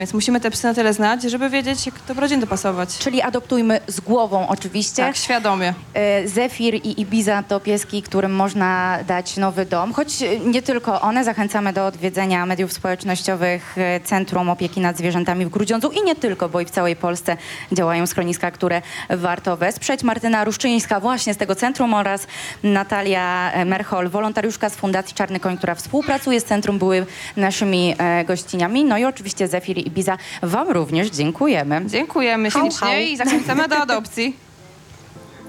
Więc musimy te psy na tyle znać, żeby wiedzieć, jak do rodzin dopasować. Czyli adoptujmy z głową oczywiście. Tak, świadomie. Zefir i Ibiza to pieski, którym można dać nowy dom, choć nie tylko one. Zachęcamy do odwiedzenia mediów społecznościowych Centrum Opieki nad Zwierzętami w Grudziądzu i nie tylko, bo i w całej Polsce działają schroniska, które warto wesprzeć. Martyna Ruszczyńska właśnie z tego centrum oraz Natalia Merchol, wolontariuszka z Fundacji Czarny Koń, która współpracuje z centrum, były naszymi gościniami. No i oczywiście Zefir i Ibiza, wam również dziękujemy. Dziękujemy Hał, ślicznie hał. i zachęcamy do adopcji.